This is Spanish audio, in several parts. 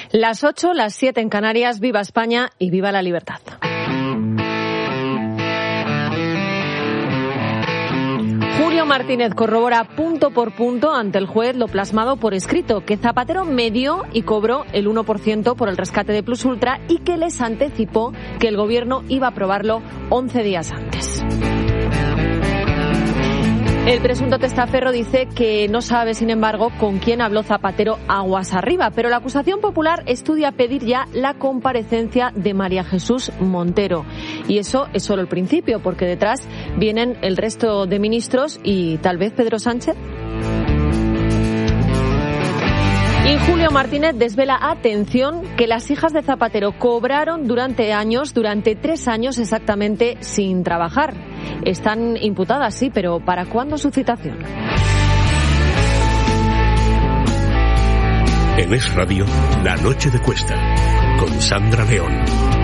Las 8, las 7 en Canarias. Viva España y viva la libertad. Julio Martínez corrobora punto por punto ante el juez lo plasmado por escrito, que Zapatero medió y cobró el 1% por el rescate de Plus Ultra y que les anticipó que el gobierno iba a aprobarlo 11 días antes. El presunto testaferro dice que no sabe, sin embargo, con quién habló Zapatero aguas arriba, pero la acusación popular estudia pedir ya la comparecencia de María Jesús Montero. Y eso es solo el principio, porque detrás vienen el resto de ministros y tal vez Pedro Sánchez. Y Julio Martínez desvela, atención, que las hijas de Zapatero cobraron durante 3 años exactamente sin trabajar. Están imputadas, sí, pero ¿para cuándo su citación? En Es Radio, La Noche de Cuesta, con Sandra León.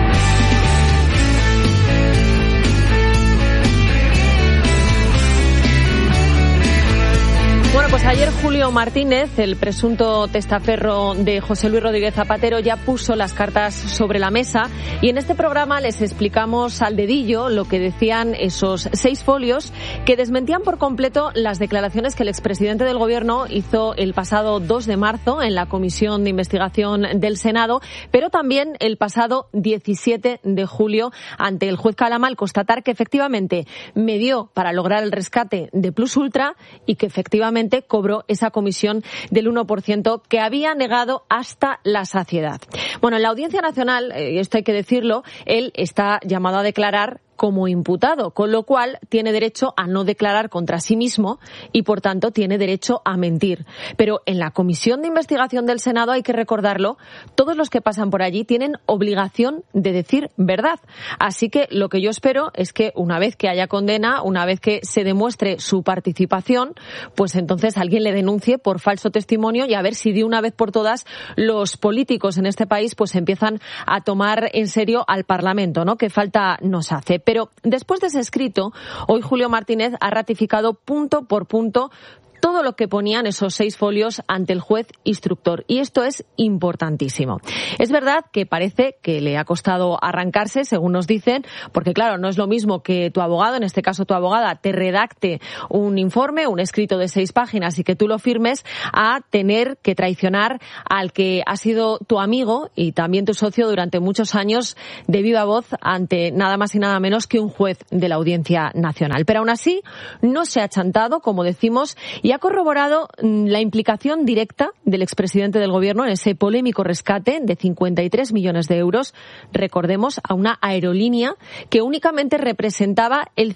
Bueno, pues ayer Julio Martínez, el presunto testaferro de José Luis Rodríguez Zapatero, ya puso las cartas sobre la mesa y en este programa les explicamos al dedillo lo que decían esos 6 folios que desmentían por completo las declaraciones que el expresidente del Gobierno hizo el pasado 2 de marzo en la Comisión de Investigación del Senado, pero también el pasado 17 de julio ante el juez Calama, al constatar que efectivamente medió para lograr el rescate de Plus Ultra y que efectivamente cobró esa comisión del 1% que había negado hasta la saciedad. Bueno, en la Audiencia Nacional, esto hay que decirlo, él está llamado a declarar como imputado, con lo cual tiene derecho a no declarar contra sí mismo y, por tanto, tiene derecho a mentir. Pero en la Comisión de Investigación del Senado, hay que recordarlo, todos los que pasan por allí tienen obligación de decir verdad. Así que lo que yo espero es que una vez que haya condena, una vez que se demuestre su participación, pues entonces alguien le denuncie por falso testimonio y a ver si de una vez por todas los políticos en este país pues empiezan a tomar en serio al Parlamento, ¿no? Que falta nos hace. Pero después de ese escrito, hoy Julio Martínez ha ratificado punto por punto todo lo que ponían esos 6 folios ante el juez instructor. Y esto es importantísimo. Es verdad que parece que le ha costado arrancarse, según nos dicen, porque claro, no es lo mismo que tu abogado, en este caso tu abogada, te redacte un informe, un escrito de 6 páginas y que tú lo firmes, a tener que traicionar al que ha sido tu amigo y también tu socio durante muchos años de viva voz ante nada más y nada menos que un juez de la Audiencia Nacional. Pero aún así, no se ha chantado, como decimos, y ha corroborado la implicación directa del expresidente del Gobierno en ese polémico rescate de 53 millones de euros, recordemos, a una aerolínea que únicamente representaba el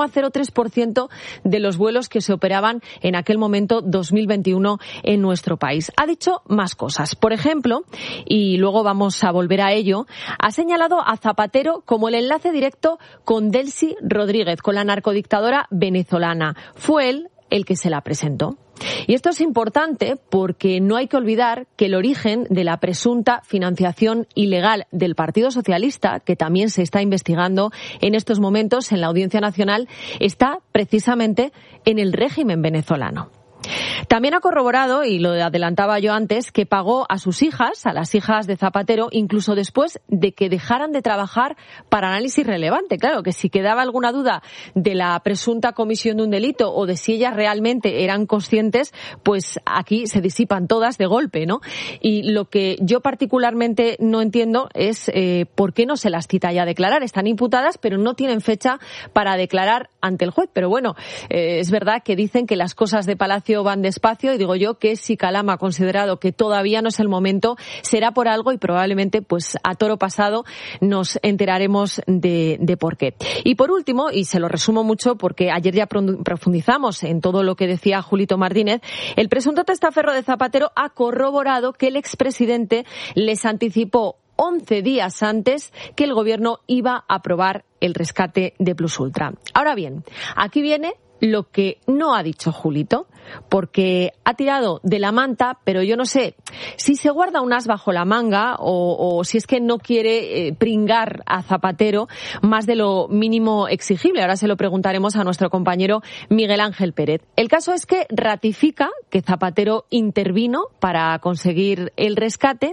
0,03% de los vuelos que se operaban en aquel momento 2021 en nuestro país. Ha dicho más cosas. Por ejemplo, y luego vamos a volver a ello, ha señalado a Zapatero como el enlace directo con Delcy Rodríguez, con la narcodictadora venezolana. Fue él el que se la presentó. Y esto es importante porque no hay que olvidar que el origen de la presunta financiación ilegal del Partido Socialista, que también se está investigando en estos momentos en la Audiencia Nacional, está precisamente en el régimen venezolano. También ha corroborado, y lo adelantaba yo antes, que pagó a sus hijas, a las hijas de Zapatero, incluso después de que dejaran de trabajar para Análisis Relevante. Claro, que si quedaba alguna duda de la presunta comisión de un delito o de si ellas realmente eran conscientes, pues aquí se disipan todas de golpe, ¿no? Y lo que yo particularmente no entiendo es por qué no se las cita ya a declarar. Están imputadas, pero no tienen fecha para declarar ante el juez. Pero bueno, es verdad que dicen que las cosas de Palacio van despacio y digo yo que si Calama ha considerado que todavía no es el momento, será por algo y probablemente pues a toro pasado nos enteraremos de por qué. Y por último, y se lo resumo mucho porque ayer ya profundizamos en todo lo que decía Julito Martínez, el presunto testaferro de Zapatero ha corroborado que el expresidente les anticipó 11 días antes que el Gobierno iba a aprobar el rescate de Plus Ultra. Ahora bien, aquí viene lo que no ha dicho Julito, porque ha tirado de la manta, pero yo no sé si se guarda un as bajo la manga o si es que no quiere pringar a Zapatero más de lo mínimo exigible. Ahora se lo preguntaremos a nuestro compañero Miguel Ángel Pérez. El caso es que ratifica que Zapatero intervino para conseguir el rescate,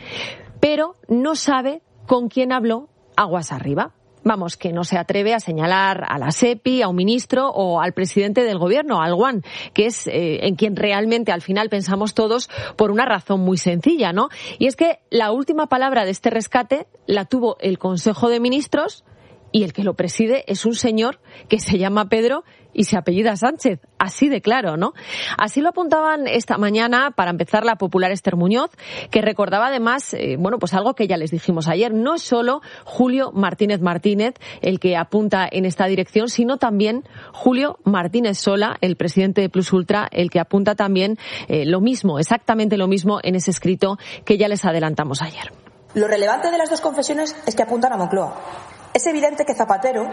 pero no sabe con quién habló aguas arriba. Vamos, que no se atreve a señalar a la SEPI, a un ministro o al presidente del gobierno, al One, que es en quien realmente al final pensamos todos por una razón muy sencilla, ¿no? Y es que la última palabra de este rescate la tuvo el Consejo de Ministros y el que lo preside es un señor que se llama Pedro y se apellida Sánchez. Así de claro, ¿no? Así lo apuntaban esta mañana, para empezar, la popular Esther Muñoz, que recordaba además, pues algo que ya les dijimos ayer. No es solo Julio Martínez Martínez el que apunta en esta dirección, sino también Julio Martínez Sola, el presidente de Plus Ultra, el que apunta también lo mismo, exactamente lo mismo en ese escrito que ya les adelantamos ayer. Lo relevante de las dos confesiones es que apuntan a Moncloa. Es evidente que Zapatero,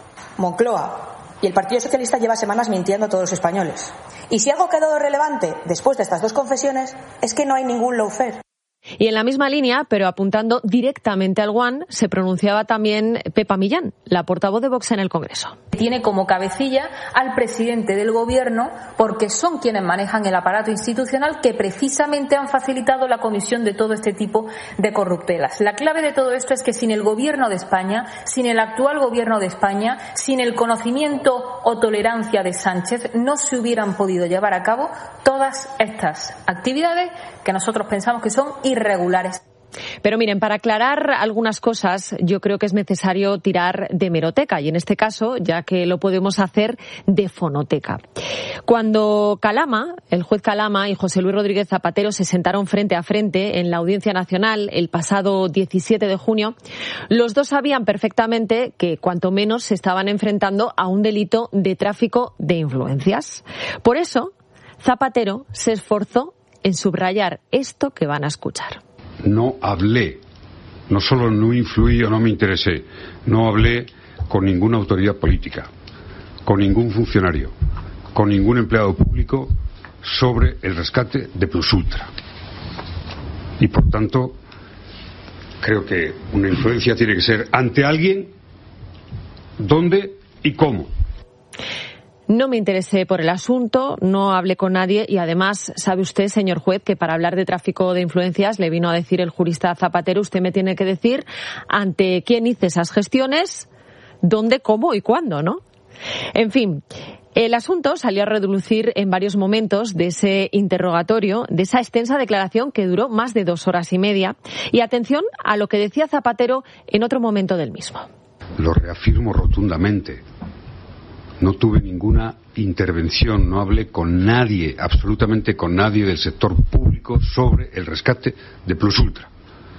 Moncloa y el Partido Socialista lleva semanas mintiendo a todos los españoles. Y si algo ha quedado relevante después de estas dos confesiones es que no hay ningún lawfare. Y en la misma línea, pero apuntando directamente al One, se pronunciaba también Pepa Millán, la portavoz de Vox en el Congreso. Tiene como cabecilla al presidente del Gobierno porque son quienes manejan el aparato institucional que precisamente han facilitado la comisión de todo este tipo de corruptelas. La clave de todo esto es que sin el Gobierno de España, sin el actual Gobierno de España, sin el conocimiento o tolerancia de Sánchez, no se hubieran podido llevar a cabo todas estas actividades que nosotros pensamos que son irregulares. Pero miren, para aclarar algunas cosas, yo creo que es necesario tirar de hemeroteca, y en este caso, ya que lo podemos hacer, de fonoteca. Cuando Calama, el juez Calama y José Luis Rodríguez Zapatero se sentaron frente a frente en la Audiencia Nacional el pasado 17 de junio, los dos sabían perfectamente que cuanto menos se estaban enfrentando a un delito de tráfico de influencias. Por eso, Zapatero se esforzó en subrayar esto que van a escuchar. No hablé, no solo no influí o no me interesé, no hablé con ninguna autoridad política, con ningún funcionario, con ningún empleado público sobre el rescate de Plus Ultra. Y por tanto, creo que una influencia tiene que ser ante alguien, dónde y cómo. No me interesé por el asunto, no hablé con nadie y además, sabe usted, señor juez, que para hablar de tráfico de influencias le vino a decir el jurista Zapatero, usted me tiene que decir ante quién hice esas gestiones, dónde, cómo y cuándo, ¿no? En fin, el asunto salió a relucir en varios momentos de ese interrogatorio, de esa extensa declaración que duró más de 2 horas y media. Y atención a lo que decía Zapatero en otro momento del mismo. Lo reafirmo rotundamente. No tuve ninguna intervención, no hablé con nadie, absolutamente con nadie del sector público sobre el rescate de Plus Ultra.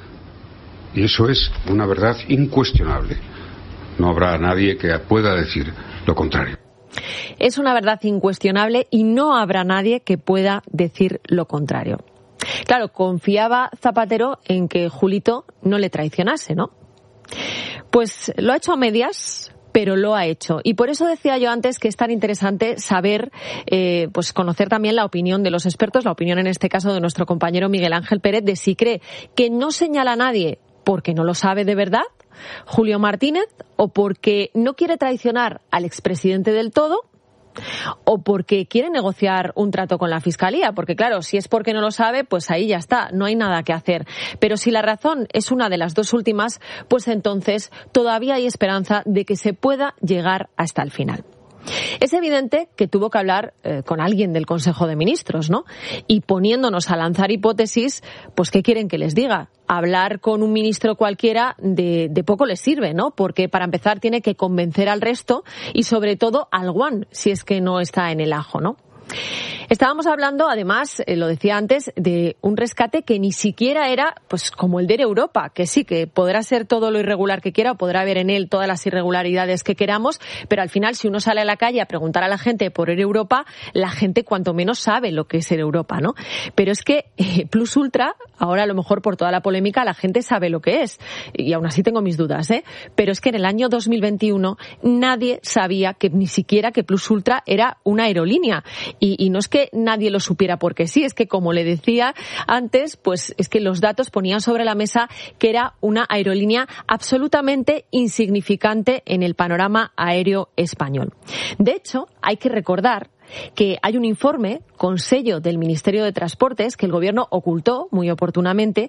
Y eso es una verdad incuestionable. No habrá nadie que pueda decir lo contrario. Es una verdad incuestionable y no habrá nadie que pueda decir lo contrario. Claro, confiaba Zapatero en que Julito no le traicionase, ¿no? Pues lo ha hecho a medias, pero lo ha hecho. Y por eso decía yo antes que es tan interesante saber, pues conocer también la opinión de los expertos, la opinión en este caso de nuestro compañero Miguel Ángel Pérez, de si cree que no señala a nadie porque no lo sabe de verdad, Julio Martínez, o porque no quiere traicionar al expresidente del todo, o porque quiere negociar un trato con la Fiscalía, porque claro, si es porque no lo sabe, pues ahí ya está, no hay nada que hacer. Pero si la razón es una de las dos últimas, pues entonces todavía hay esperanza de que se pueda llegar hasta el final. Es evidente que tuvo que hablar con alguien del Consejo de Ministros, ¿no? Y poniéndonos a lanzar hipótesis, pues ¿qué quieren que les diga? Hablar con un ministro cualquiera de poco les sirve, ¿no? Porque para empezar tiene que convencer al resto y sobre todo al One, si es que no está en el ajo, ¿no? Estábamos hablando, además, lo decía antes, de un rescate que ni siquiera era pues como el de Europa, que sí, que podrá ser todo lo irregular que quiera o podrá haber en él todas las irregularidades que queramos, pero al final si uno sale a la calle a preguntar a la gente por Air Europa, la gente cuanto menos sabe lo que es Air Europa, ¿no? Pero es que Plus Ultra, ahora a lo mejor por toda la polémica la gente sabe lo que es, y aún así tengo mis dudas, pero es que en el año 2021 nadie sabía que ni siquiera que Plus Ultra era una aerolínea. Y no es que nadie lo supiera porque sí, es que como le decía antes, pues es que los datos ponían sobre la mesa que era una aerolínea absolutamente insignificante en el panorama aéreo español. De hecho, hay que recordar que hay un informe con sello del Ministerio de Transportes que el Gobierno ocultó muy oportunamente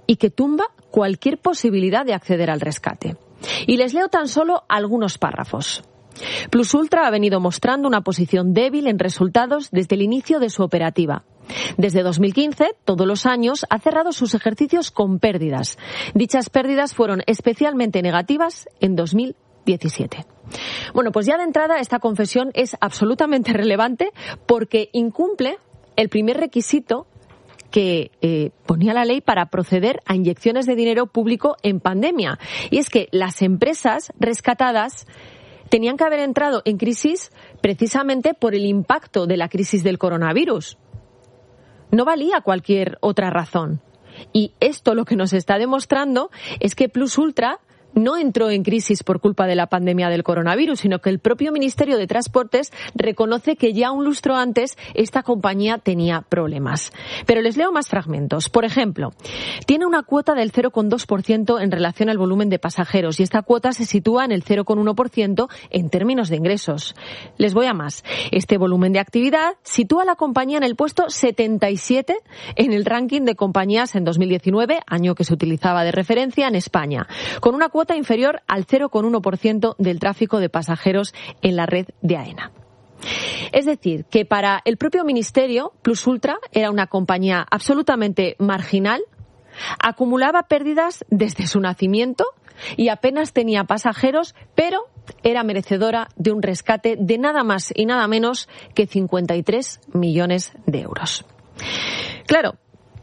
y que tumba cualquier posibilidad de acceder al rescate. Y les leo tan solo algunos párrafos. Plus Ultra ha venido mostrando una posición débil en resultados desde el inicio de su operativa. Desde 2015, todos los años, ha cerrado sus ejercicios con pérdidas. Dichas pérdidas fueron especialmente negativas en 2017. Bueno, pues ya de entrada esta confesión es absolutamente relevante porque incumple el primer requisito que ponía la ley para proceder a inyecciones de dinero público en pandemia. Y es que las empresas rescatadas tenían que haber entrado en crisis precisamente por el impacto de la crisis del coronavirus. No valía cualquier otra razón. Y esto lo que nos está demostrando es que Plus Ultra no entró en crisis por culpa de la pandemia del coronavirus, sino que el propio Ministerio de Transportes reconoce que ya un lustro antes esta compañía tenía problemas. Pero les leo más fragmentos. Por ejemplo, tiene una cuota del 0,2% en relación al volumen de pasajeros y esta cuota se sitúa en el 0,1% en términos de ingresos. Les voy a más. Este volumen de actividad sitúa a la compañía en el puesto 77 en el ranking de compañías en 2019, año que se utilizaba de referencia en España, con una cuota inferior al 0,1% del tráfico de pasajeros en la red de AENA. Es decir, que para el propio Ministerio, Plus Ultra era una compañía absolutamente marginal, acumulaba pérdidas desde su nacimiento y apenas tenía pasajeros, pero era merecedora de un rescate de nada más y nada menos que 53 millones de euros. Claro,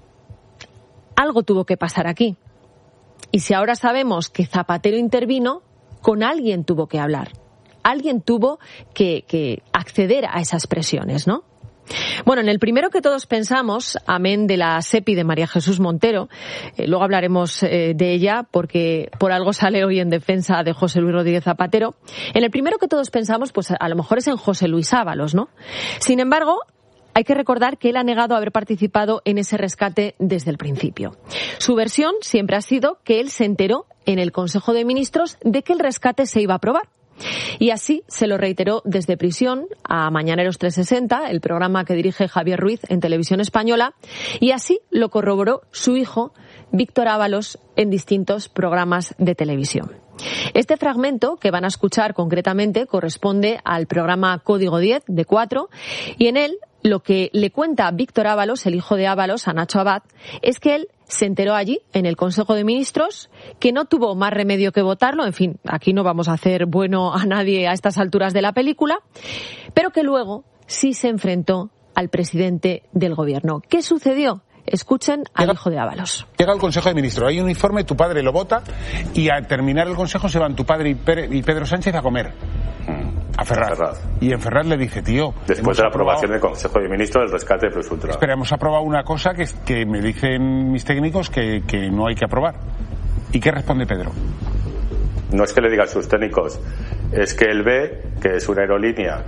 algo tuvo que pasar aquí. Y si ahora sabemos que Zapatero intervino, con alguien tuvo que hablar. Alguien tuvo que acceder a esas presiones, ¿no? Bueno, en el primero que todos pensamos, amén de la SEPI de María Jesús Montero, luego hablaremos de ella porque por algo sale hoy en defensa de José Luis Rodríguez Zapatero. En el primero que todos pensamos, pues a lo mejor es en José Luis Ábalos, ¿no? Sin embargo, hay que recordar que él ha negado haber participado en ese rescate desde el principio. Su versión siempre ha sido que él se enteró en el Consejo de Ministros de que el rescate se iba a aprobar. Y así se lo reiteró desde prisión a Mañaneros 360, el programa que dirige Javier Ruiz en Televisión Española, y así lo corroboró su hijo, Víctor Ábalos, en distintos programas de televisión. Este fragmento que van a escuchar concretamente corresponde al programa Código 10 de 4 y en él lo que le cuenta Víctor Ábalos, el hijo de Ábalos, a Nacho Abad, es que él se enteró allí, en el Consejo de Ministros, que no tuvo más remedio que votarlo. En fin, aquí no vamos a hacer bueno a nadie a estas alturas de la película, pero que luego sí se enfrentó al presidente del Gobierno. ¿Qué sucedió? Escuchen al hijo de Ábalos. Llega al Consejo de Ministros, hay un informe, tu padre lo vota y al terminar el Consejo se van tu padre y Pedro Sánchez a comer. A Ferraz. Y en Ferraz le dice, tío... Después de la aprobación del Consejo de Ministros del rescate de Plus Ultra. Espera, hemos aprobado una cosa que me dicen mis técnicos que no hay que aprobar. ¿Y qué responde Pedro? No es que le digan sus técnicos, es que él ve que es una aerolínea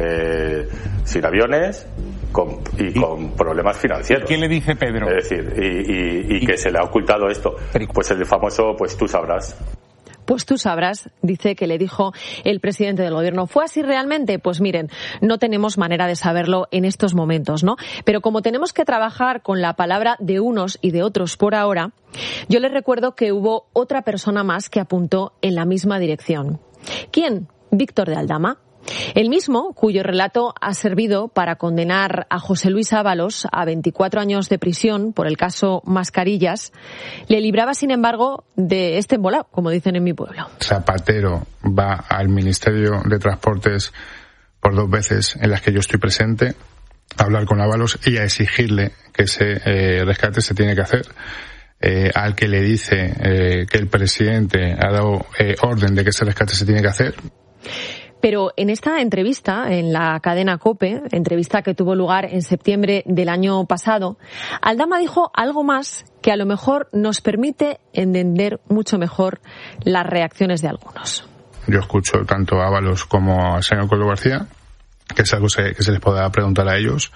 sin aviones con problemas financieros. ¿Qué le dice Pedro? Es decir, y que se le ha ocultado esto. Pues el famoso, pues tú sabrás. Pues tú sabrás, dice que le dijo el presidente del Gobierno. ¿Fue así realmente? Pues miren, no tenemos manera de saberlo en estos momentos, ¿no? Pero como tenemos que trabajar con la palabra de unos y de otros por ahora, yo les recuerdo que hubo otra persona más que apuntó en la misma dirección. ¿Quién? Víctor de Aldama. El mismo, cuyo relato ha servido para condenar a José Luis Ábalos a 24 años de prisión por el caso Mascarillas, le libraba, sin embargo, de este embolado, como dicen en mi pueblo. Zapatero va al Ministerio de Transportes por 2 veces en las que yo estoy presente a hablar con Ábalos y a exigirle que ese rescate se tiene que hacer. Al que le dice que el presidente ha dado orden de que ese rescate se tiene que hacer. Pero en esta entrevista, en la cadena COPE, entrevista que tuvo lugar en septiembre del año pasado, Aldama dijo algo más que a lo mejor nos permite entender mucho mejor las reacciones de algunos. Yo escucho tanto a Ábalos como al señor Coldo García, que es algo que se les podrá preguntar a ellos,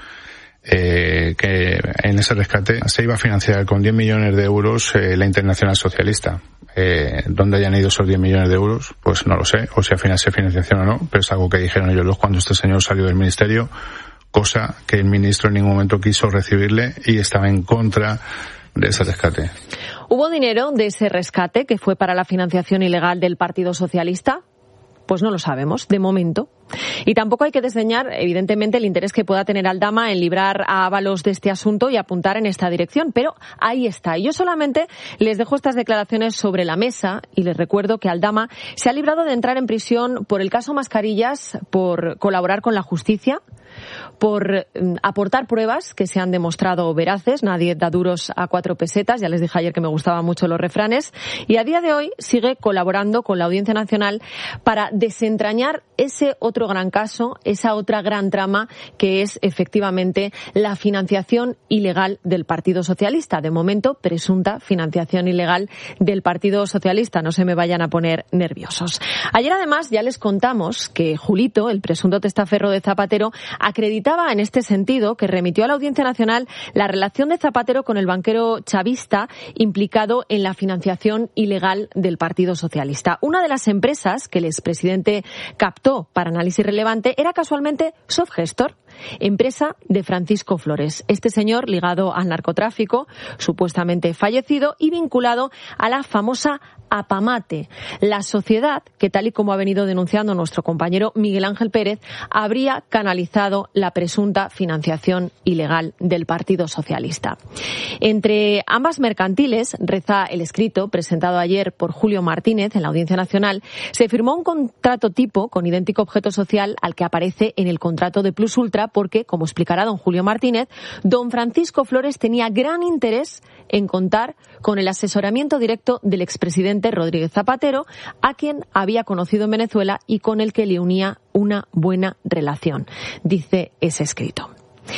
que en ese rescate se iba a financiar con 10 millones de euros la Internacional Socialista. ¿Dónde hayan ido esos 10 millones de euros? Pues no lo sé, o si al final se financiación o no, pero es algo que dijeron ellos cuando este señor salió del ministerio, cosa que el ministro en ningún momento quiso recibirle y estaba en contra de ese rescate. ¿Hubo dinero de ese rescate que fue para la financiación ilegal del Partido Socialista? Pues no lo sabemos, de momento. Y tampoco hay que desdeñar, evidentemente, el interés que pueda tener Aldama en librar a Ábalos de este asunto y apuntar en esta dirección. Pero ahí está. Y yo solamente les dejo estas declaraciones sobre la mesa y les recuerdo que Aldama se ha librado de entrar en prisión por el caso Mascarillas, por colaborar con la justicia, por aportar pruebas que se han demostrado veraces. Nadie da duros a 4 pesetas. Ya les dije ayer que me gustaban mucho los refranes. Y a día de hoy sigue colaborando con la Audiencia Nacional para desentrañar ese otro gran caso, esa otra gran trama que es efectivamente la financiación ilegal del Partido Socialista. De momento, presunta financiación ilegal del Partido Socialista. No se me vayan a poner nerviosos. Ayer además ya les contamos que Julito, el presunto testaferro de Zapatero, acreditaba en este sentido que remitió a la Audiencia Nacional la relación de Zapatero con el banquero chavista implicado en la financiación ilegal del Partido Socialista. Una de las empresas que el expresidente captó para análisis relevante era casualmente Softgestor, empresa de Francisco Flores. Este señor ligado al narcotráfico, supuestamente fallecido y vinculado a la famosa Apamate, la sociedad que, tal y como ha venido denunciando nuestro compañero Miguel Ángel Pérez, habría canalizado la presunta financiación ilegal del Partido Socialista. Entre ambas mercantiles, reza el escrito presentado ayer por Julio Martínez en la Audiencia Nacional, se firmó un contrato tipo con idéntico objeto social al que aparece en el contrato de Plus Ultra porque, como explicará don Julio Martínez, don Francisco Flores tenía gran interés en contar con el asesoramiento directo del expresidente Rodríguez Zapatero, a quien había conocido en Venezuela y con el que le unía una buena relación, dice ese escrito.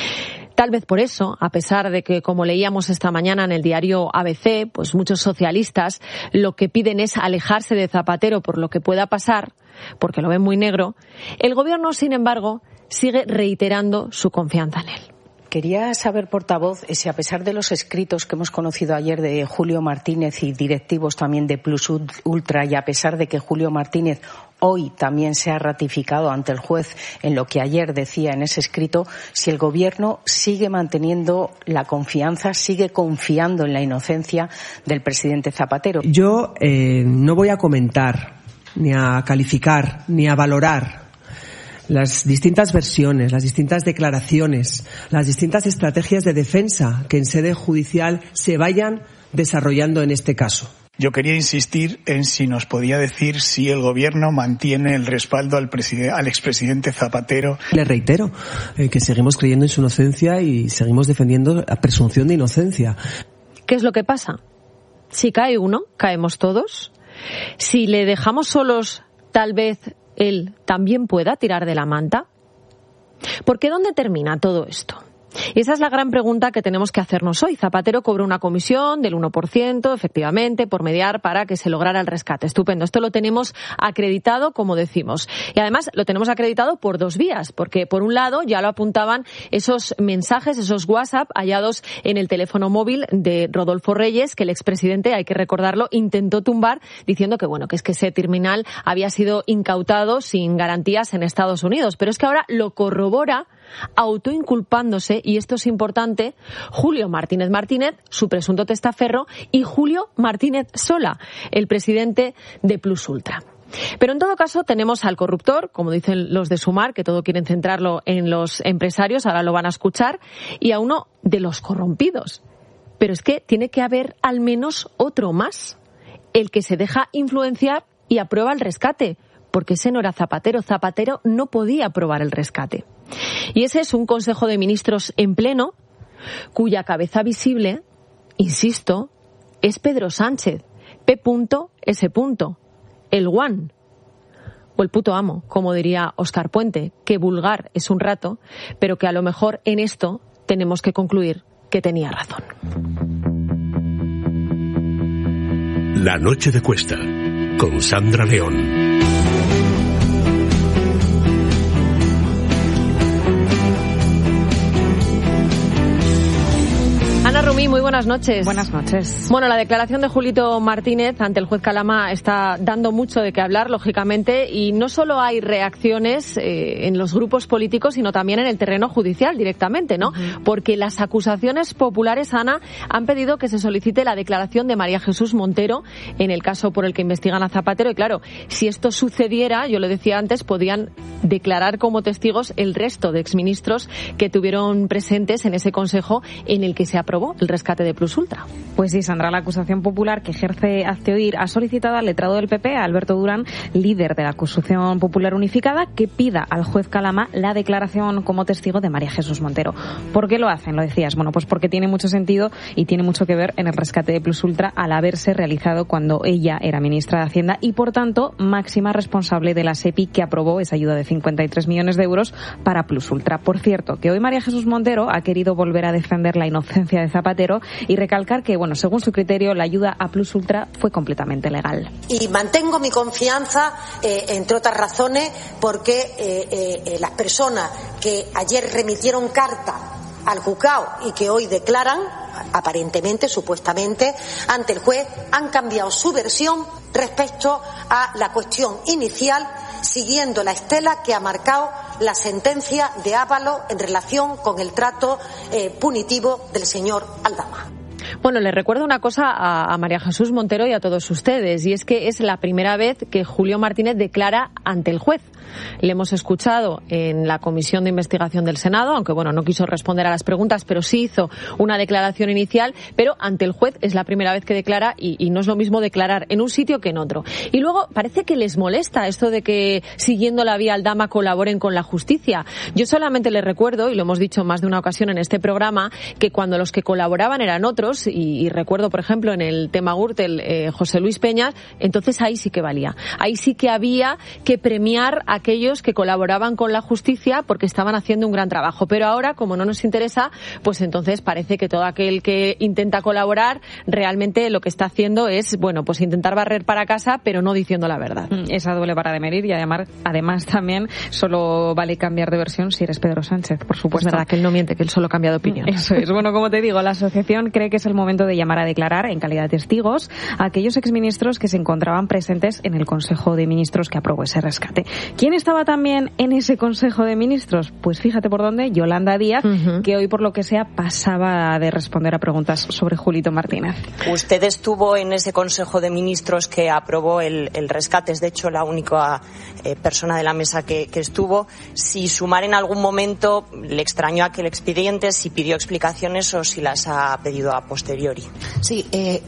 Tal vez por eso, a pesar de que, como leíamos esta mañana en el diario ABC, pues muchos socialistas lo que piden es alejarse de Zapatero por lo que pueda pasar, porque lo ven muy negro, el gobierno, sin embargo, sigue reiterando su confianza en él. Quería saber, portavoz, si a pesar de los escritos que hemos conocido ayer de Julio Martínez y directivos también de Plus Ultra, y a pesar de que Julio Martínez hoy también se ha ratificado ante el juez en lo que ayer decía en ese escrito, si el Gobierno sigue manteniendo la confianza, sigue confiando en la inocencia del presidente Zapatero. Yo no voy a comentar, ni a calificar, ni a valorar las distintas versiones, las distintas declaraciones, las distintas estrategias de defensa que en sede judicial se vayan desarrollando en este caso. Yo quería insistir en si nos podía decir si el Gobierno mantiene el respaldo al expresidente Zapatero. Le reitero que seguimos creyendo en su inocencia y seguimos defendiendo la presunción de inocencia. ¿Qué es lo que pasa? Si cae uno, caemos todos. Si le dejamos solos, tal vez él también pueda tirar de la manta. Porque ¿dónde termina todo esto? Y esa es la gran pregunta que tenemos que hacernos hoy. Zapatero cobró una comisión del 1%, efectivamente, por mediar para que se lograra el rescate. Estupendo. Esto lo tenemos acreditado, como decimos. Y además lo tenemos acreditado por 2 vías, porque por un lado ya lo apuntaban esos mensajes, esos WhatsApp hallados en el teléfono móvil de Rodolfo Reyes, que el expresidente, hay que recordarlo, intentó tumbar diciendo que bueno, que es que ese terminal había sido incautado sin garantías en Estados Unidos. Pero es que ahora lo corrobora, autoinculpándose, y esto es importante, Julio Martínez Martínez, su presunto testaferro, y Julio Martínez Sola, el presidente de Plus Ultra. Pero en todo caso tenemos al corruptor, como dicen los de Sumar, que todo quieren centrarlo en los empresarios, ahora lo van a escuchar, y a uno de los corrompidos. Pero es que tiene que haber al menos otro más, el que se deja influenciar y aprueba el rescate, porque ese no era Zapatero. Zapatero no podía aprobar el rescate. Y ese es un Consejo de Ministros en pleno, cuya cabeza visible, insisto, es Pedro Sánchez, P.S. el One, o el puto amo, como diría Óscar Puente, que vulgar es un rato, pero que a lo mejor en esto tenemos que concluir que tenía razón. La noche de Cuesta, con Sandra León. Ana Rumí, muy buenas buenas noches. Buenas noches. Bueno, la declaración de Julito Martínez ante el juez Calama está dando mucho de qué hablar, lógicamente, y no solo hay reacciones en los grupos políticos, sino también en el terreno judicial directamente, ¿no? Porque las acusaciones populares, Ana, han pedido que se solicite la declaración de María Jesús Montero en el caso por el que investigan a Zapatero. Y claro, si esto sucediera, yo lo decía antes, podían declarar como testigos el resto de exministros que tuvieron presentes en ese consejo en el que se aprobó el rescate de Plus Ultra. Pues sí, Sandra, la acusación popular que ejerce Hazte Oír ha solicitado al letrado del PP, Alberto Durán, líder de la acusación popular unificada, que pida al juez Calama la declaración como testigo de María Jesús Montero. ¿Por qué lo hacen? Lo decías. Bueno, pues porque tiene mucho sentido y tiene mucho que ver en el rescate de Plus Ultra al haberse realizado cuando ella era ministra de Hacienda y, por tanto, máxima responsable de la SEPI que aprobó esa ayuda de 53 millones de euros para Plus Ultra. Por cierto, que hoy María Jesús Montero ha querido volver a defender la inocencia de Zapatero y recalcar que, bueno, según su criterio, la ayuda a Plus Ultra fue completamente legal. Y mantengo mi confianza, entre otras razones, porque las personas que ayer remitieron carta al juzgado y que hoy declaran, aparentemente, supuestamente, ante el juez, han cambiado su versión respecto a la cuestión inicial, siguiendo la estela que ha marcado la sentencia de Ábalos en relación con el trato punitivo del señor Aldama. Bueno, les recuerdo una cosa a María Jesús Montero y a todos ustedes, y es que es la primera vez que Julio Martínez declara ante el juez. Le hemos escuchado en la Comisión de Investigación del Senado, aunque bueno, no quiso responder a las preguntas, pero sí hizo una declaración inicial, pero ante el juez es la primera vez que declara y no es lo mismo declarar en un sitio que en otro. Y luego parece que les molesta esto de que siguiendo la vía Aldama colaboren con la justicia. Yo solamente les recuerdo, y lo hemos dicho más de una ocasión en este programa, que cuando los que colaboraban eran otros, y recuerdo, por ejemplo, en el tema Gürtel, José Luis Peñas, entonces ahí sí que valía. Ahí sí que había que premiar a aquellos que colaboraban con la justicia porque estaban haciendo un gran trabajo. Pero ahora, como no nos interesa, pues entonces parece que todo aquel que intenta colaborar realmente lo que está haciendo es, bueno, pues intentar barrer para casa, pero no diciendo la verdad. Esa doble vara de medir y además también solo vale cambiar de versión si eres Pedro Sánchez, por supuesto. Es verdad que él no miente, que él solo cambia de opinión. Eso es. Bueno, como te digo, la asociación cree que es el momento de llamar a declarar en calidad de testigos a aquellos exministros que se encontraban presentes en el Consejo de Ministros que aprobó ese rescate. ¿Quién estaba también en ese Consejo de Ministros? Pues fíjate por dónde, Yolanda Díaz, que hoy, por lo que sea, pasaba de responder a preguntas sobre Julito Martínez. Usted estuvo en ese Consejo de Ministros que aprobó el rescate, es de hecho la única persona de la mesa que estuvo. Si Sumar en algún momento le extrañó aquel expediente, si pidió explicaciones o si las ha pedido a posteriori. Sí,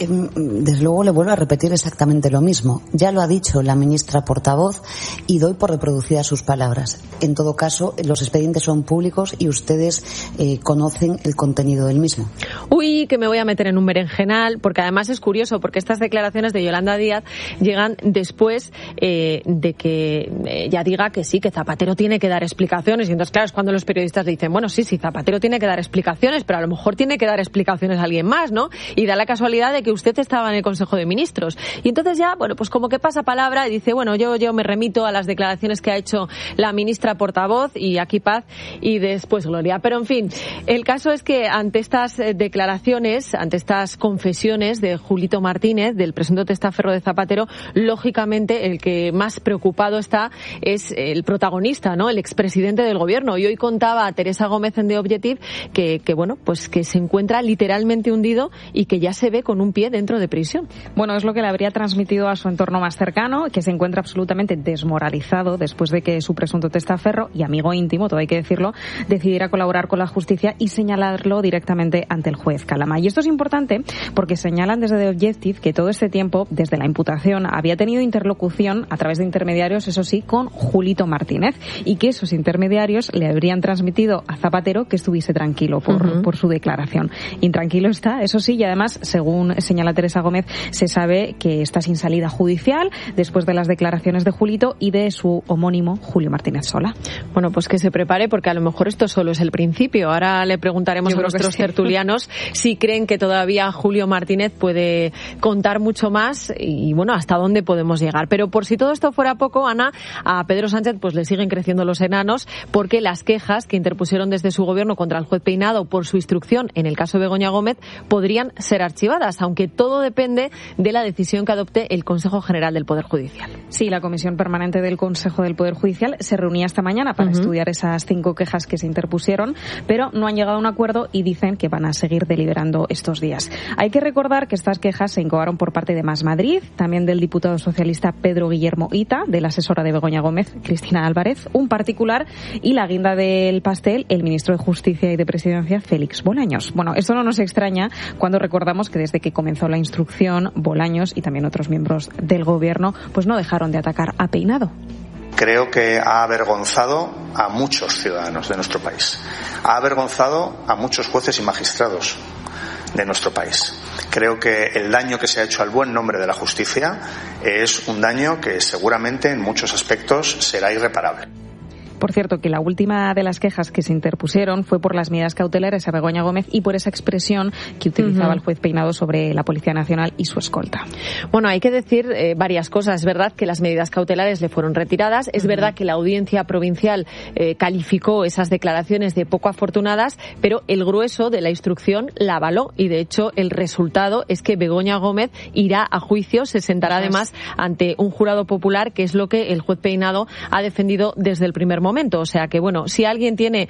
desde luego le vuelvo a repetir exactamente lo mismo. Ya lo ha dicho la ministra portavoz y doy por reproducidas sus palabras. En todo caso, los expedientes son públicos y ustedes conocen el contenido del mismo. Uy, que me voy a meter en un berenjenal, porque además es curioso, porque estas declaraciones de Yolanda Díaz llegan después de que ella diga que sí, que Zapatero tiene que dar explicaciones. Y entonces, claro, es cuando los periodistas dicen, bueno, sí, Zapatero tiene que dar explicaciones, pero a lo mejor tiene que dar explicaciones a alguien más, ¿no? Y da la casualidad de que usted estaba en el Consejo de Ministros. Y entonces ya, bueno, pues como que pasa palabra y dice, bueno, yo me remito a las declaraciones que ha hecho la ministra portavoz y aquí paz y después gloria. Pero en fin, el caso es que ante estas declaraciones, ante estas confesiones de Julito Martínez, del presunto testaferro de Zapatero, lógicamente el que más preocupado está es el protagonista, ¿no? El expresidente del gobierno. Y hoy contaba a Teresa Gómez en The Objective que bueno, pues que se encuentra literalmente hundido y que ya se ve con un pie dentro de prisión. Bueno, es lo que le habría transmitido a su entorno más cercano, que se encuentra absolutamente desmoralizado después de que su presunto testaferro y amigo íntimo, todo hay que decirlo, decidiera colaborar con la justicia y señalarlo directamente ante el juez Calama. Y esto es importante porque señalan desde The Objective que todo este tiempo, desde la imputación, había tenido interlocución a través de intermediarios, eso sí, con Julito Martínez, y que esos intermediarios le habrían transmitido a Zapatero que estuviese tranquilo por su declaración. Intranquilo está, eso sí, y además, según señala Teresa Gómez, se sabe que está sin salida judicial después de las declaraciones de Julito y de su homónimo Julio Martínez Sola. Bueno, pues que se prepare porque a lo mejor esto solo es el principio. Ahora le preguntaremos a nuestros tertulianos si creen que todavía Julio Martínez puede contar mucho más y bueno, hasta dónde podemos llegar. Pero por si todo esto fuera poco, Ana, a Pedro Sánchez pues le siguen creciendo los enanos porque las quejas que interpusieron desde su gobierno contra el juez Peinado por su instrucción en el caso de Begoña Gómez podrían podrían ser archivadas, aunque todo depende de la decisión que adopte el Consejo General del Poder Judicial. Sí, la Comisión Permanente del Consejo del Poder Judicial se reunía esta mañana para estudiar esas 5 quejas que se interpusieron, pero no han llegado a un acuerdo y dicen que van a seguir deliberando estos días. Hay que recordar que estas quejas se incoaron por parte de Más Madrid, también del diputado socialista Pedro Guillermo Ita, de la asesora de Begoña Gómez, Cristina Álvarez, un particular, y la guinda del pastel, el ministro de Justicia y de Presidencia, Félix Bolaños. Bueno, esto no nos extraña cuando recordamos que desde que comenzó la instrucción, Bolaños y también otros miembros del Gobierno pues no dejaron de atacar a Peinado. Creo que ha avergonzado a muchos ciudadanos de nuestro país. Ha avergonzado a muchos jueces y magistrados de nuestro país. Creo que el daño que se ha hecho al buen nombre de la justicia es un daño que seguramente en muchos aspectos será irreparable. Por cierto, que la última de las quejas que se interpusieron fue por las medidas cautelares a Begoña Gómez y por esa expresión que utilizaba el juez Peinado sobre la Policía Nacional y su escolta. Bueno, hay que decir varias cosas. Es verdad que las medidas cautelares le fueron retiradas. Es verdad que la Audiencia Provincial calificó esas declaraciones de poco afortunadas, pero el grueso de la instrucción la avaló y, de hecho, el resultado es que Begoña Gómez irá a juicio, se sentará además ante un jurado popular, que es lo que el juez Peinado ha defendido desde el primer momento. O sea que, bueno, si alguien tiene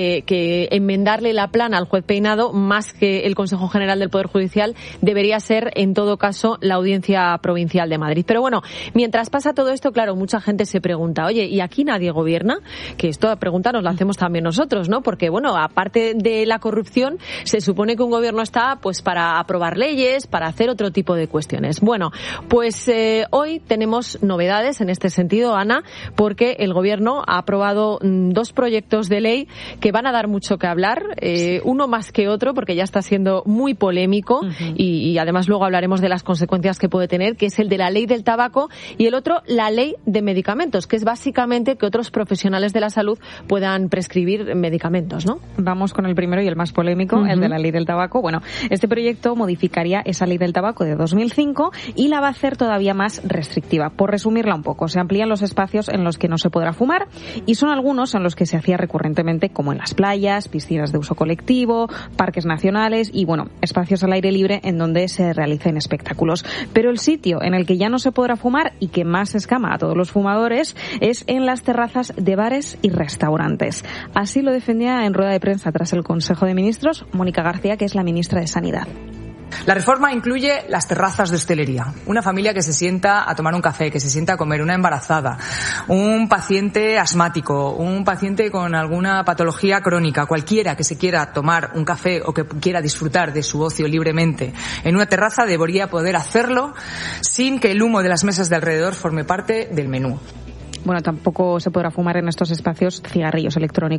que enmendarle la plana al juez Peinado, más que el Consejo General del Poder Judicial, debería ser, en todo caso, la Audiencia Provincial de Madrid. Pero bueno, mientras pasa todo esto, claro, mucha gente se pregunta, oye, ¿y aquí nadie gobierna? Que esta pregunta nos la hacemos también nosotros, ¿no? Porque, bueno, aparte de la corrupción, se supone que un gobierno está, pues, para aprobar leyes, para hacer otro tipo de cuestiones. Bueno, pues hoy tenemos novedades en este sentido, Ana, porque el gobierno ha aprobado 2 proyectos de ley que van a dar mucho que hablar, uno más que otro, porque ya está siendo muy polémico y además luego hablaremos de las consecuencias que puede tener, que es el de la ley del tabaco, y el otro, la ley de medicamentos, que es básicamente que otros profesionales de la salud puedan prescribir medicamentos, ¿no? Vamos con el primero y el más polémico, el de la ley del tabaco. Bueno, este proyecto modificaría esa ley del tabaco de 2005 y la va a hacer todavía más restrictiva. Por resumirla un poco, se amplían los espacios en los que no se podrá fumar y son algunos en los que se hacía recurrentemente, como en las playas, piscinas de uso colectivo, parques nacionales y, bueno, espacios al aire libre en donde se realicen espectáculos. Pero el sitio en el que ya no se podrá fumar y que más escama a todos los fumadores es en las terrazas de bares y restaurantes. Así lo defendía en rueda de prensa tras el Consejo de Ministros Mónica García, que es la ministra de Sanidad. La reforma incluye las terrazas de hostelería. Una familia que se sienta a tomar un café, que se sienta a comer, una embarazada, un paciente asmático, un paciente con alguna patología crónica, cualquiera que se quiera tomar un café o que quiera disfrutar de su ocio libremente en una terraza debería poder hacerlo sin que el humo de las mesas de alrededor forme parte del menú. Bueno, tampoco se podrá fumar en estos espacios cigarrillos electrónicos